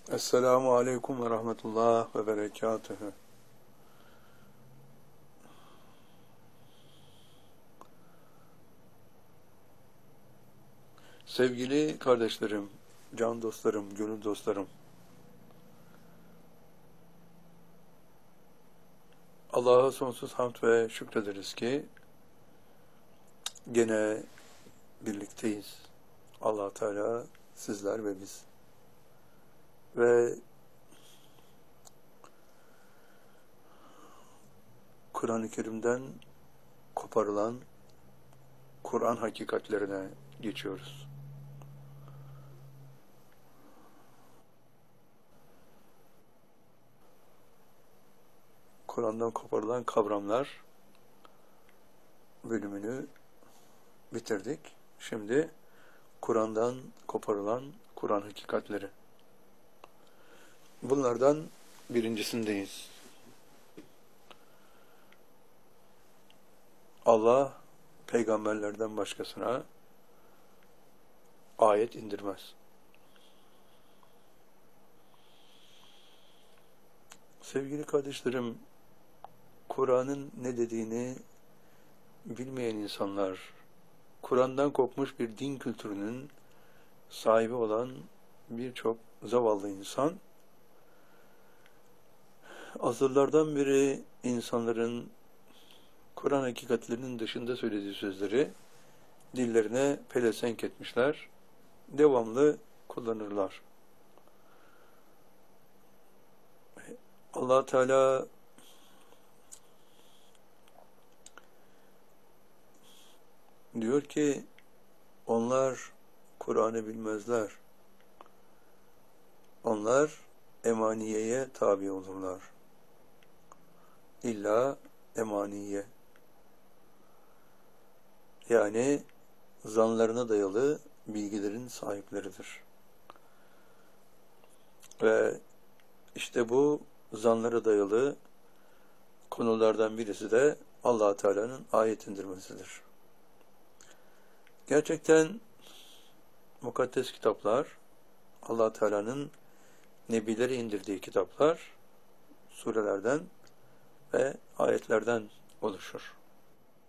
Esselamu Aleyküm ve Rahmetullah ve Berekatühü. Sevgili kardeşlerim, can dostlarım, gönül dostlarım, Allah'a sonsuz hamd ve şükrederiz ki gene birlikteyiz. Allah Teala, sizler ve biz. Ve Kur'an-ı Kerim'den koparılan Kur'an hakikatlerine geçiyoruz. Kur'an'dan koparılan kavramlar bölümünü bitirdik. Şimdi Kur'an'dan koparılan Kur'an hakikatleri. Bunlardan birincisindeyiz. Allah peygamberlerden başkasına ayet indirmez. Sevgili kardeşlerim, Kur'an'ın ne dediğini bilmeyen insanlar, Kur'an'dan kopmuş bir din kültürünün sahibi olan birçok zavallı insan, asırlardan beri insanların Kur'an hakikatlerinin dışında söylediği sözleri dillerine pelesenk etmişler, devamlı kullanırlar. Allah Teala diyor ki, onlar Kur'an'ı bilmezler. Onlar emaniyeye tabi olurlar. İlla emaniye. Yani zanlarına dayalı bilgilerin sahipleridir. Ve işte bu zanlara dayalı konulardan birisi de Allah Teala'nın ayet indirmesidir. Gerçekten mukaddes kitaplar, Allah Teala'nın nebileri indirdiği kitaplar, surelerden ve ayetlerden oluşur.